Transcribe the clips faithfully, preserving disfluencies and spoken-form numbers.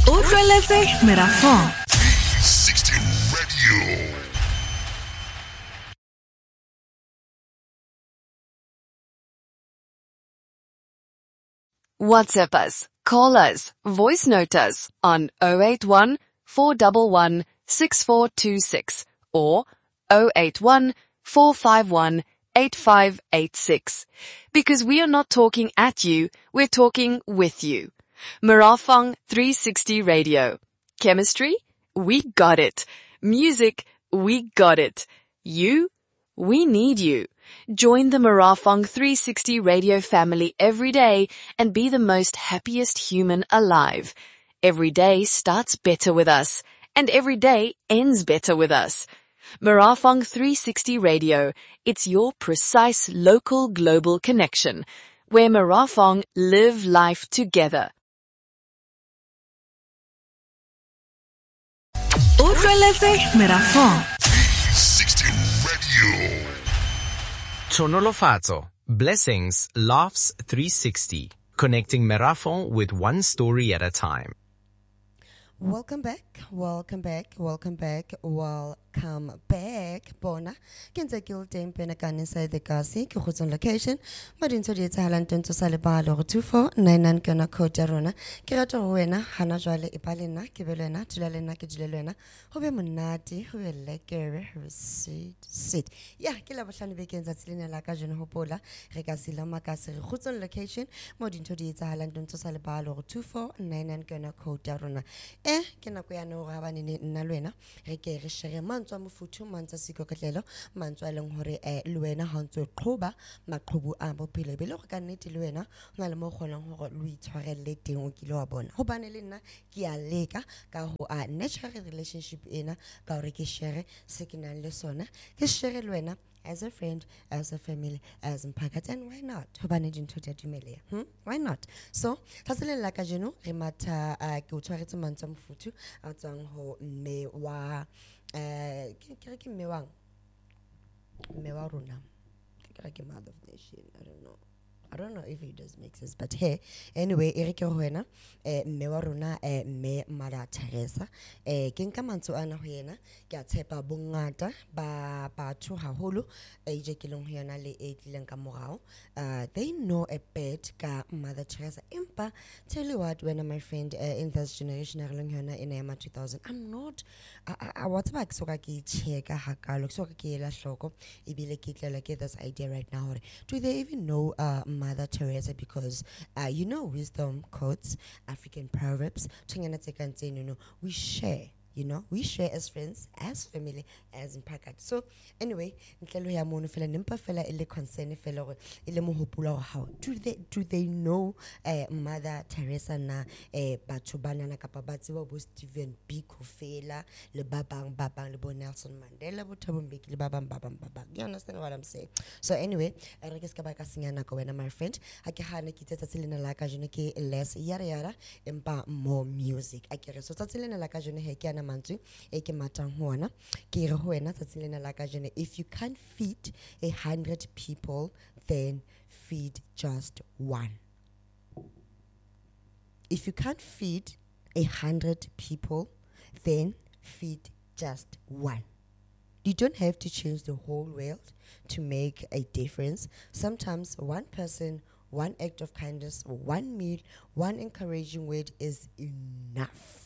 Utlweletse Merafong three sixty Radio. WhatsApp us, call us, voice note us on zero eight one, four one one, six four two six or zero eight one, four five one, eight five eight six. Because we are not talking at you, we're talking with you. Merafong three sixty Radio. Chemistry? We got it. Music? We got it. You? We need you. Join the Merafong three sixty Radio family every day and be the most happiest human alive. Every day starts better with us, and every day ends better with us. Merafong three sixty Radio, it's your precise local global connection, where Merafong live life together. Utlweletse Merafong three sixty Radio. Chonolofatso, Blessings, Laughs three sixty, connecting Merafong with one story at a time. Welcome back, welcome back, welcome back, welcome back. Bona, kenza kilteng penakan inside the kasi, kukutson location, madin to the talent to salibalo two four nine nine kana kotarona, kirato wena, hana jwale ipalena, kibelena, tulalena, kijilena, hobe munati, hobe lekere, receipt, sit. Yeah, kila bashani bekens at Selina Lakajan Hopola, Recasila Macasi, kukutson location, madin to the talent to salibalo two four nine nine kana kotarona. Eh, kena kuyano rabani na lwena re ke re share mantswa mofutu mantsa siko katlelo mantswa leng hore eh lwena ha ntse qhoba maqhubu a bophelo bele go ka nnete lwena ngale mo kgonang hore lo itshwarelle teng o kile wa bona go bane le nna ke a leka ka ho a natural relationship ena ka hore ke share se ke nang le sona ke share lwena as a friend, as a family, as in packet, and why not? Hmm? Why not? So, tasele la kajeno, remata ke utshwaretse mantsha mofutu a tswang ho mme wa eh ke ke mme wang mme wa rona ke ke mother of nation. I don't know. I don't know if it does make sense, but hey, anyway, Eric Hoena, eh, me waruna, eh, me Mada Teresa, eh, Kinka Manso Anna Hoena, Gatsepa Bungata, ba ba two hahulu, eh, Jekilong Hiana le eight Lanka Morao. Uh, they know a bit, ka Mother Teresa. Impa, tell you what, when my friend uh, in this generation, Hiana in Emma two thousand, I'm not, I what's back so I check a hakalo, so I la shoko, ibile kitla like this idea right now. Do they even know, uh, Mother Teresa? Because uh, you know wisdom quotes, African proverbs, you know, we share, you know, we share as friends, as family, as in packet. So anyway, how do they do they know uh, Mother Teresa na eh batubana na kapabati wa Stephen Biko Fela le babang babang le Nelson Mandela bo Thabo Mbeki le babang babang babang. You understand what I'm saying? So anyway, I reckon ska ba ka singana ko wena my friend. Ake hana ki tsa tselena la ka jone ke less yara yara empa more music. Ake re so tsa tselena la ka jone he ke ana mantswe e ke matang hona ke re ho wena tsa tselena la ka jone, if you can't feed a hundred people, then feed just one. If you can't feed a hundred people, then feed just one. You don't have to change the whole world to make a difference. Sometimes one person, one act of kindness, one meal, one encouraging word is enough.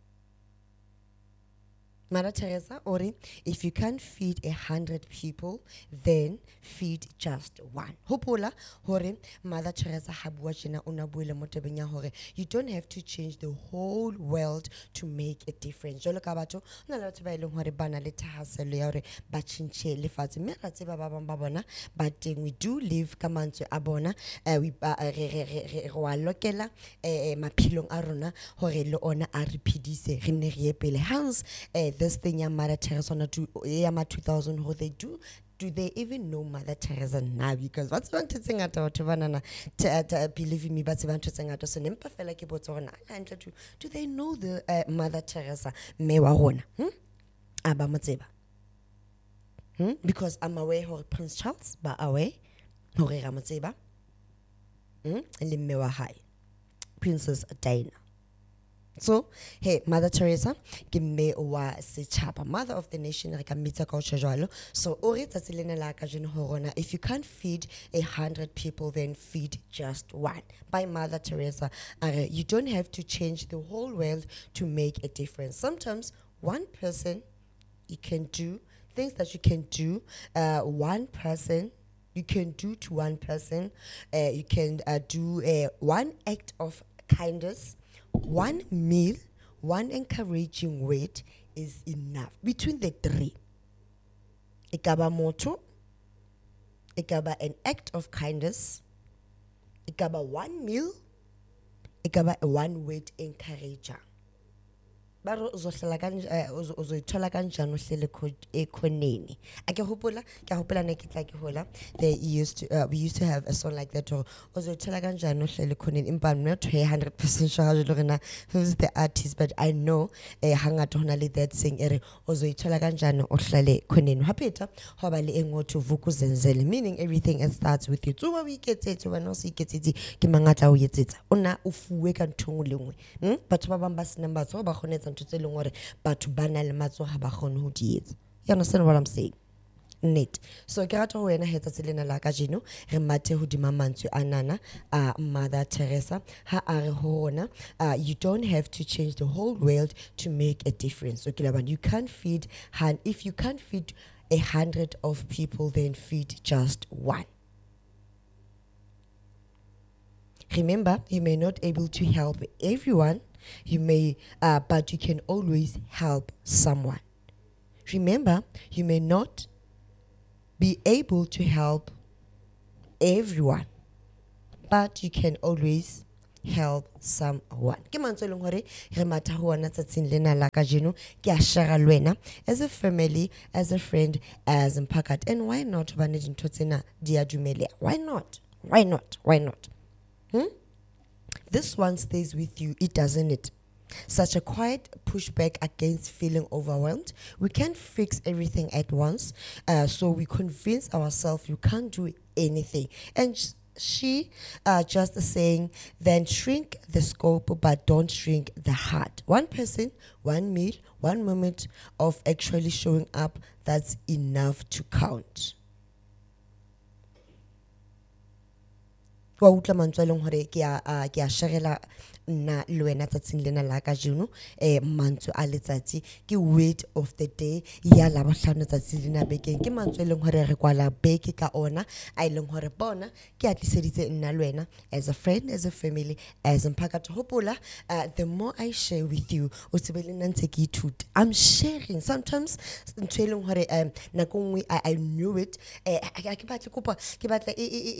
Mother Teresa, Ori, if you can't feed a hundred people, then feed just one. Hopola, Hore, Mother Teresa Habuachina Unabuela Motebenya Hore. You don't have to change the whole world to make a difference. Jolo Kabato, Nalatabelo Hore Bana Leta Haseleore, Bachinche, Lifat, Merateba Babana, but we do live Kamanto Abona, we Lokela, Mapilong Arona, Hore Loona R P D C, Renerie Pele Hans, this thing ya Mother Teresa na two yama two thousand who they do do they even know Mother Teresa now? Because what's one to sing at our Tavanana believe me, but want to sing at us and imperfect like do they know the uh, Mother Teresa Mewarona? Hmm? Aba Matseba. Hmm? Because I'm aware of Prince Charles, but away Hore Ramatseba. Hmm? And Limewa High. Princess Diana. So, hey, Mother Teresa, give me wa sechapa, mother of the nation, like a mita culture jalo. So, ori tatsilena la kajin horona. If you can't feed a hundred people, then feed just one. By Mother Teresa, uh, you don't have to change the whole world to make a difference. Sometimes one person you can do things that you can do. Uh, one person you can do to one person. Uh, you can uh, do uh, one act of kindness. One meal, one encouraging word is enough. Between the three, ikaba motto, ikaba an act of kindness, ikaba one meal, ikaba a one word encourager. Baro uzohlala kanje uzoyithola kanjani uhlele ekhoneni ake hopola ke hopola ne kitla ke hola they used to uh, we used to have a song like that or uzoyithola kanjani uhlele ekhoneni impa I'm not one hundred percent sure how to who's the artist but I know eh hangata hona le that sing ere uzoyithola kanjani uhlele ekhoneni hapeta hoba le engothi vukuzenzele meaning everything it starts with you tsuba we get it when no se iketsetse ke mangatla o yetsetsa ona o fuwe ka nthong lengwe hm batho ba bang ba sina batho ba khonetsa ntse le ngore batho bana le matso ha ba khone ho di etsa. You understand what I'm saying? Net. So ke rata ho wena hetsa tselena la ka jeno re mathe ho dima mantswe anana uh, Mother Teresa ha are hona uh, you don't have to change the whole world to make a difference. So kilaban you can't feed hand if you can't feed a hundred of people then feed just one. Remember, you may not able to help everyone. You may, uh, but you can always help someone. Remember, you may not be able to help everyone, but you can always help someone. Ke mantswe leng hore re matha ho ona tsatsing lena la ka jeno ke a share lwena as a family, as a friend, as mpakat. And why not ba ne dintho tsena di a dumelea? Why not? Why not? Why not? Hmm? This one stays with you, it doesn't it? Such a quiet pushback against feeling overwhelmed. We can't fix everything at once, uh, so we convince ourselves you can't do anything. And sh- she uh, just saying, then shrink the scope, but don't shrink the heart. One person, one meal, one moment of actually showing up, that's enough to count. Wa utla mantswe leng hore ke a ke a sharela nna lwena tsatsing lena la ka jeno eh mantswe a letsatsi ke word of the day ya la bohlano tsatsi lena bekeng ke mantswe leng hore re kwala beke ka ona a ileng hore bona ke a tliseditse nna lwena as a friend, as a family, as mpaka to hopola. Uh, the more I share with you o tsebele ntse ke ithuta. I'm sharing sometimes ntwe leng hore um nako ngwe I knew it eh ke batla kopa ke batla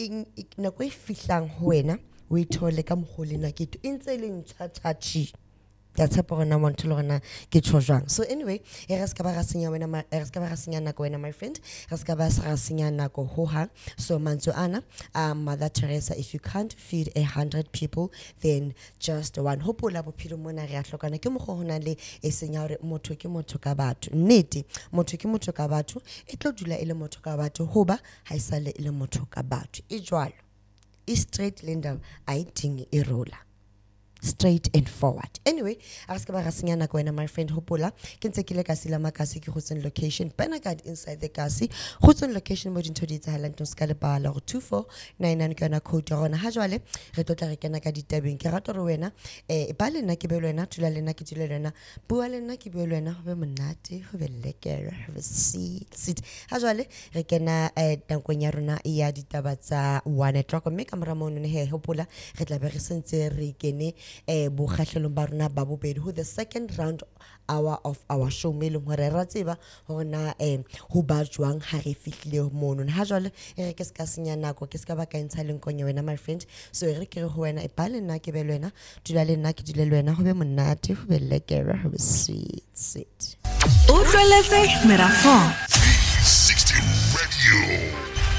nako e fihlang ho wena o ithole ka mogole na ke intse le ntšhatšhatši ya tshepa gona monto le gona ke tshojang. So anyway e re ska ba ga senya wena ma re ska ba ga senya nako wena my friend re ska ba sa ga senya nako ho ha. So mantswe ana um, Mother Teresa, if you can't feed a hundred people then just one. Hopola bophelo mona re a hlokana ke mo go hona le e senya hore motho ke motho ka batho nnete motho ke motho ka batho e tlo dula e le motho ka batho hoba ha isale e le motho ka batho e jwalo e straight linda I think e rola straight and forward. Anyway, aska ba rasenya nako wena my friend hopola ke ntse ke le ka sila makasi ke Khutson location Penagard inside the kasi Khutson location mo dintho di tsahalang to ska le bala go two four nine nine ke na code rona ha jwale re totla re kena ka ditabeng ke rata re wena eh ba lena ke be lena tula lena ke tula lena bua lena ke be lena go be monate go be lekere have a seat sit ha jwale re kena eh tankong ya rona ya ditaba tsa one o'clock mme ka mora mono ne he hopola re tla be re sentse re kene eh bo khahlelong ba rona ba bobedi ho the second round hour of our show me leng hore ra tseba hona eh ho ba jwang ha re fihlile mono ha jwale e re ke ska senya nako ke ska ba ka ntsha leng konye wena my friend. So e re ke re ho wena e ba le nna ke be le wena dula le nna ke dile le wena ho be monate ho be lekere ho be sweet sweet Utlweletse Merafong three sixty Radio.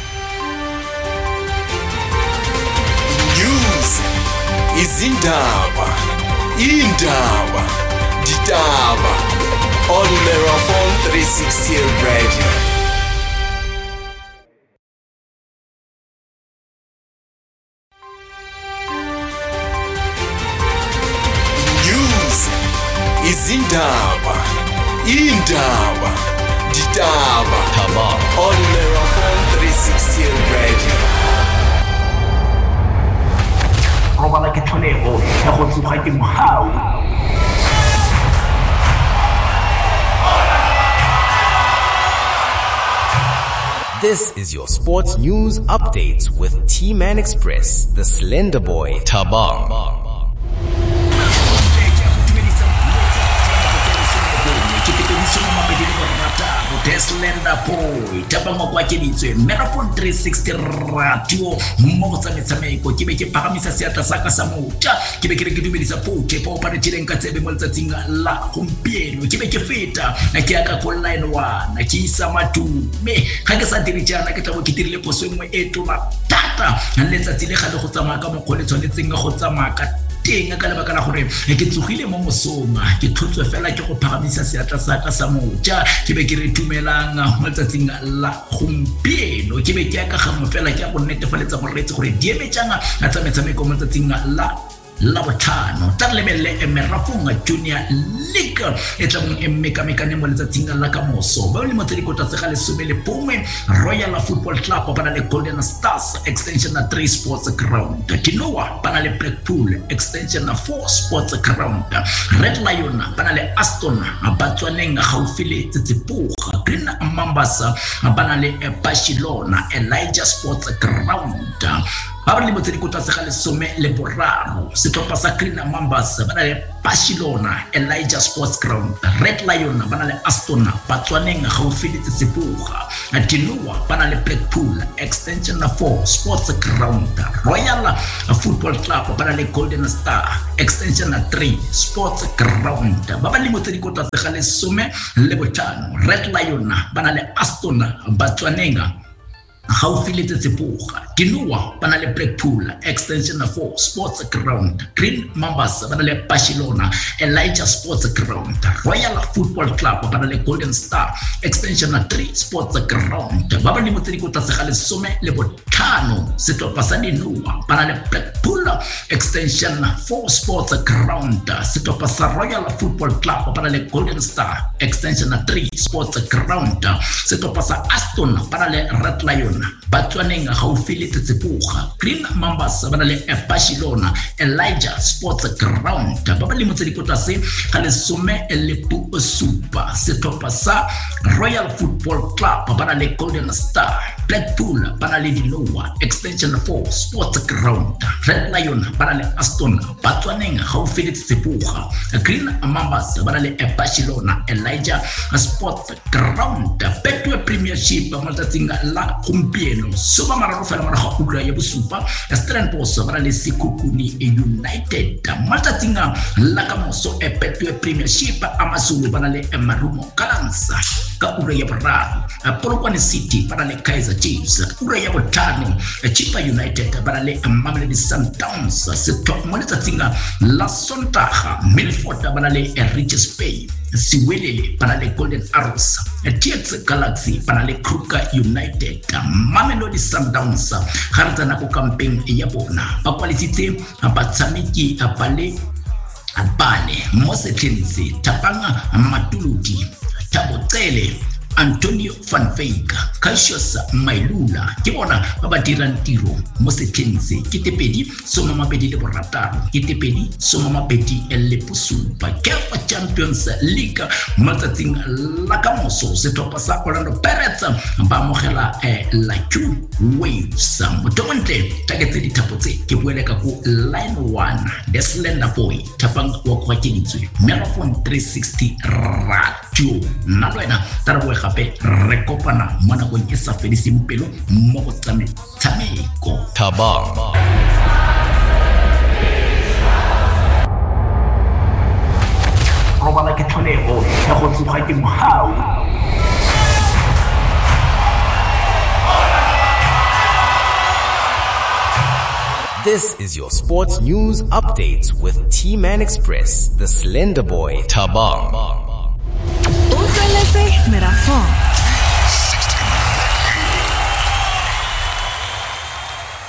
News izindaba indaba ditaba on Merafong three sixty Radio. News izindaba indaba ditaba Tabang. on Merafon three sixty Radio. robala ke tlholego ya go tsoga ke mogau. This is your sports news updates with T-Man Express, the Slender Boy, Tabang. Slender Boy Tabang mo kwa keditswe Merafon three sixty Radio mo go tsametshameko ke be ke pagamisa seatla sa ka sa motja ke be ke re ke dumedisa potse po pa re tshileng ka tsebe mo letsatsing la gompieno ke be ke feta na ke ya ka go line one ke isa matume ga ke sa dire jana ke tla go ke dirile poso engwe e tona tata letsatsi le ga le go tsamaya ka mokgole tshwanetseng go tsamaya ka teng ka lebaka la gore ke tsogile mo mosoma ke thotswe fela ke go phagamisa seatla sa ka sa motja ke be ke re tumelang mo tsatsing la gompieno ke be ke ya ka gamo fela ke a go netefaletsa gore re tse gore di emetsanga a tsametshameko mo tsatsing la la botlhano tla lebelle Merafon Junior League e tla mo emmekamekane mo letsatsing la ka moso ba le motse dikota tse ga le some le bongwe Royal Football Club ba na le Golden Stars extension na three sports ground Kinoa ba na le Blackpool extension na four sports ground Red Lion ba na le Aston ba tswaneng gaufi le Tsitsipuga Green Mambas ba na le Barcelona Elijah Sports Ground ba ba le motse dikota tse ga le some le boraro setlhopha sa Green Mambas ba na le Barcelona Elijah Sports Ground Red Lion ba na le Aston ba tswaneng gaufi le Tsitsipuga Kinoa ba na le Blackpool extension na four sports ground Royal Football Club ba na le Golden Star extension na three sports ground ba ba le motse dikota tse ga le some le botlhano Red Lion ba na le Aston ba tswaneng gaufi le Tsitsipuga Kinoa ba na le Blackpool extension na four sports ground Green Mambas ba na le Barcelona Elijah Sports Ground Royal Football Club ba na le Golden Star extension na three sports ground ba ba le motse dikota tse ga le some le botlhano setlhopha sa Kinoa ba na le Blackpool extension na four sports ground setlhopha sa Royal Football Club ba na le Golden Star extension na three sports ground setlhopha sa Aston ba na le Red Lion ba tswaneng gaufi le Tsitsipuga Green Mambas ba na le Barcelona Elijah Sports Ground ba ba le motse dikota se ga le some le supa setlhopha sa Royal Football Club ba na le Golden Star Blackpool ba na le Kinoa extension four sports ground Red Lion ba na le Aston ba tswaneng gaufi le Tsitsipuga Green Mambas ba na le Barcelona Elijah Sports Ground Betway Premiership mo tsatsing la gompieno soba mararo fela mara ga ura ya bosupa Stellenbosch ba na le Sekhukhune United matsatsing la ka moso e Betway Premiership a masulu ba na le Marumo Gallants ka ura ya boraro Polokwane City ba na le Kaizer Chiefs ura ya botlhano Chippa United ba na le Mamelodi Sundowns setlhopha mo letsatsing la Sontaga Milford ba na le Richards Bay Siwelele ba na le Golden Arrows T X Galaxy ba na le Kruger United Mamelodi Sundowns ga re tsena go campaign ya bona ba kwalisitse batshameki ba le bane mo setlheng se Tapanga Matuludi Tabotsele Antonio Van Wyk Cassius Mailula ke bona ba ba dirang tiro mo setlheng se ke tepedi soma mabedi le borataro ke tepedi soma mabedi le bosupa ke fa Champions League matsatsing la ka moso setlhopha sa Orlando Pirates ba mogela la Q Waves motomontle taketse ditapotse ke buele ka go line one the Slender Boy Tapang wa kwa keditswe Merafon three sixty Radio na lwena tarabo gape re kopana mo nakong e sa fediseng pelo mo go tshameko Tabang. robala ke tlholego ya go tsoga ke mogau. This is your sports news updates with T-Man Express, the Slender Boy, Tabang. Utlweletse Merafon.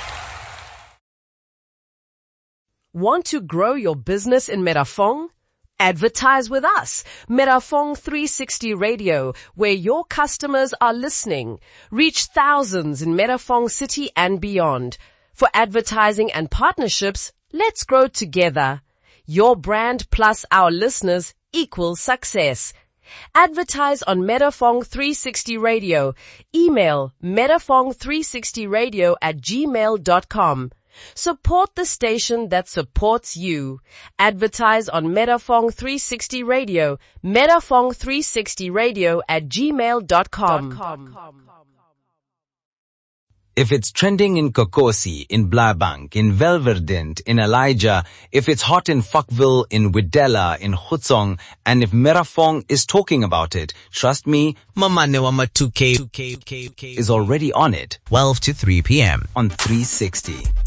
Want to grow your business in Merafon? Advertise with us, Merafong three sixty Radio, where your customers are listening. Reach thousands in Merafong City and beyond. For advertising and partnerships, let's grow together. Your brand plus our listeners equals success. Advertise on Merafong three sixty Radio. Email merafong three sixty radio at gmail dot com. Support the station that supports you. Advertise on Merafong three sixty Radio. Merafong three sixty radio at gmail dot com. If it's trending in Kokosi, in Blabank, in Velverdint, in Elijah, if it's hot in Fuckville, in Widella, in Khutsong, and if Merafong is talking about it, trust me, Mamanewa two K is already on it. twelve to three p.m. on three sixty.